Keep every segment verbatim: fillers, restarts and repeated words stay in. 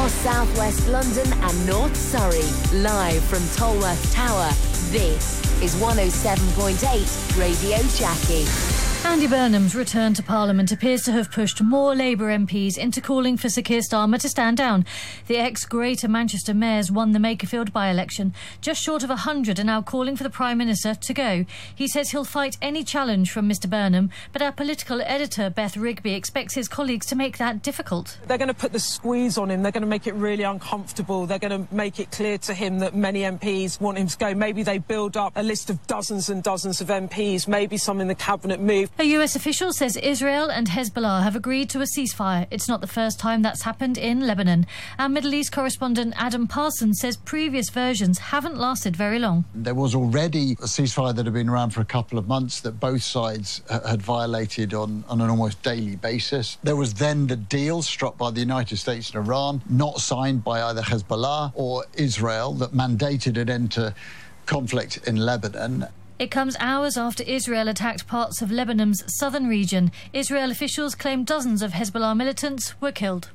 across southwest London and North Surrey. Live from Tolworth Tower, this is one oh seven point eight Radio Jackie. Andy Burnham's return to Parliament appears to have pushed more Labour M Ps into calling for Sir Keir Starmer to stand down. The ex-Greater Manchester mayors won the Makerfield by-election. Just short of one hundred are now calling for the Prime Minister to go. He says he'll fight any challenge from Mr Burnham, but our political editor, Beth Rigby, expects his colleagues to make that difficult. They're going to put the squeeze on him. They're going to make it really uncomfortable. They're going to make it clear to him that many M Ps want him to go. Maybe they build up a list of dozens and dozens of M Ps. Maybe some in the Cabinet move. A U S official says Israel and Hezbollah have agreed to a ceasefire. It's not the first time that's happened in Lebanon. Our Middle East correspondent Adam Parsons says previous versions haven't lasted very long. There was already a ceasefire that had been around for a couple of months that both sides had violated on, on an almost daily basis. There was then the deal struck by the United States and Iran, not signed by either Hezbollah or Israel, that mandated an end to conflict in Lebanon. It comes hours after Israel attacked parts of Lebanon's southern region. Israel officials claim dozens of Hezbollah militants were killed.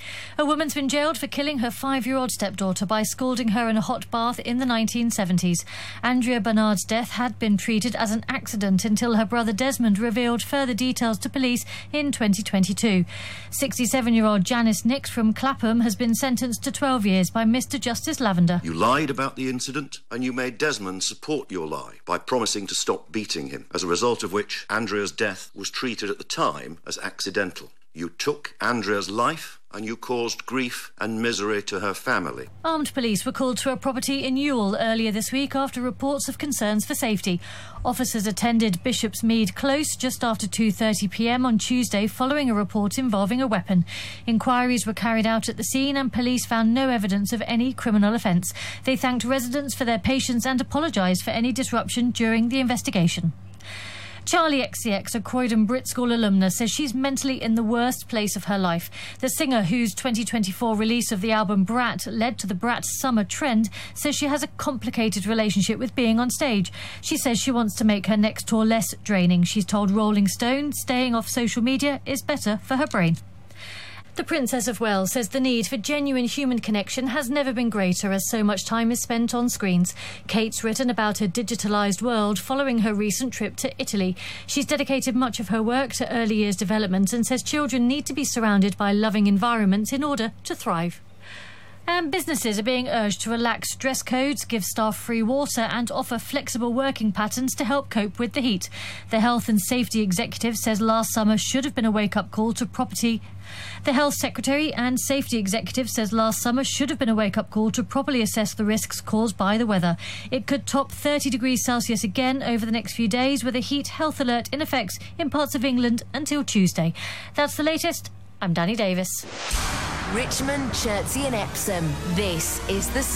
A woman's been jailed for killing her five-year-old stepdaughter by scalding her in a hot bath in the nineteen seventies. Andrea Bernard's death had been treated as an accident until her brother Desmond revealed further details to police in twenty twenty-two. sixty-seven-year-old Janice Nix from Clapham has been sentenced to twelve years by Mister Justice Lavender. You lied about the incident and you made Desmond support your lie by promising to stop beating him, as a result of which Andrea's death was treated at the time as accidental. You took Andrea's life and you caused grief and misery to her family. Armed police were called to a property in Ewell earlier this week after reports of concerns for safety. Officers attended Bishopsmead Close just after two thirty p m on Tuesday following a report involving a weapon. Inquiries were carried out at the scene and police found no evidence of any criminal offence. They thanked residents for their patience and apologised for any disruption during the investigation. Charlie X C X, a Croydon Brit School alumna, says she's mentally in the worst place of her life. The singer, whose twenty twenty-four release of the album Brat led to the Brat summer trend, says she has a complicated relationship with being on stage. She says she wants to make her next tour less draining. She's told Rolling Stone staying off social media is better for her brain. The Princess of Wales says the need for genuine human connection has never been greater as so much time is spent on screens. Kate's written about her digitalised world following her recent trip to Italy. She's dedicated much of her work to early years development and says children need to be surrounded by loving environments in order to thrive. And businesses are being urged to relax dress codes, give staff free water and offer flexible working patterns to help cope with the heat. The Health and Safety Executive says last summer should have been a wake-up call to property. The Health Secretary and Safety Executive says last summer should have been a wake-up call to properly assess the risks caused by the weather. It could top thirty degrees Celsius again over the next few days, with a heat health alert in effect in parts of England until Tuesday. That's the latest. I'm Danny Davis. Richmond, Chertsey and Epsom. This is the